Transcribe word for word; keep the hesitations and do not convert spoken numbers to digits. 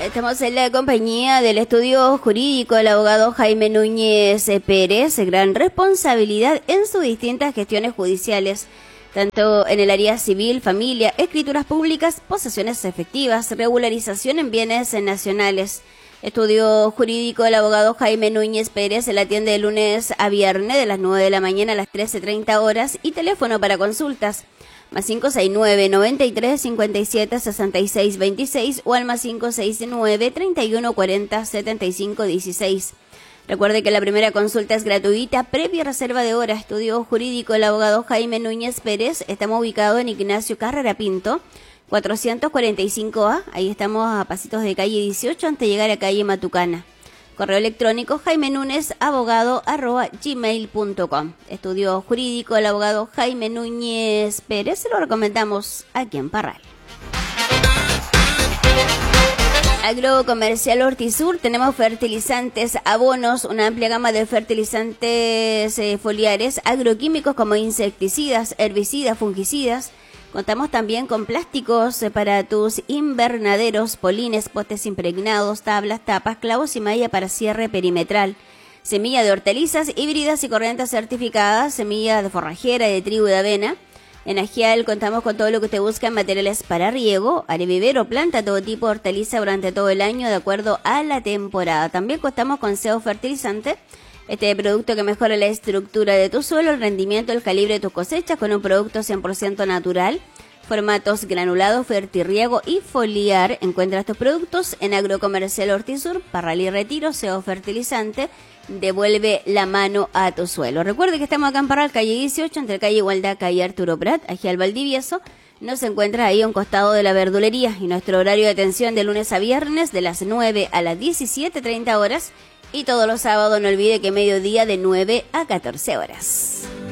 Estamos en la compañía del estudio jurídico del abogado Jaime Núñez Pérez, gran responsabilidad en sus distintas gestiones judiciales, tanto en el área civil, familia, escrituras públicas, posesiones efectivas, regularización en bienes nacionales. Estudio jurídico del abogado Jaime Núñez Pérez se la atiende de lunes a viernes de las nueve de la mañana a las trece treinta horas y teléfono para consultas más cinco seis nueve, noventa y tres, cincuenta y siete, sesenta y seis veintiséis o al más cinco seis nueve, treinta y uno, cuarenta, setenta y cinco dieciséis. Recuerde que la primera consulta es gratuita, previa reserva de hora. Estudio jurídico del abogado Jaime Núñez Pérez. Estamos ubicados en Ignacio Carrera Pinto, cuatrocientos cuarenta y cinco A. Ahí estamos a pasitos de calle dieciocho antes de llegar a calle Matucana. Correo electrónico jaime núñez abogado arroba gmail punto com. Estudio jurídico del abogado Jaime Núñez Pérez. Se lo recomendamos aquí en Parral. Agrocomercial Hortisur, tenemos fertilizantes, abonos, una amplia gama de fertilizantes eh, foliares, agroquímicos como insecticidas, herbicidas, fungicidas. Contamos también con plásticos para tus invernaderos, polines, postes impregnados, tablas, tapas, clavos y malla para cierre perimetral. Semilla de hortalizas híbridas y corrientes certificadas, semilla de forrajera y de trigo y de avena. En Agial contamos con todo lo que te busca en materiales para riego, arevivero, planta, todo tipo de hortaliza durante todo el año de acuerdo a la temporada. También contamos con C E O Fertilizante, este producto que mejora la estructura de tu suelo, el rendimiento, el calibre de tus cosechas con un producto cien por ciento natural. Formatos granulados, fertirriego y foliar. Encuentra estos productos en Agrocomercial Hortisur, Parral y Retiro, C E O Fertilizante. Devuelve la mano a tu suelo. Recuerde que estamos acá en Parral, calle dieciocho, entre calle Igualdad, calle Arturo Prat, Agial Valdivieso. Nos encuentra ahí a un costado de la verdulería y nuestro horario de atención de lunes a viernes de las nueve a las diecisiete treinta horas y todos los sábados no olvide que mediodía de nueve a catorce horas.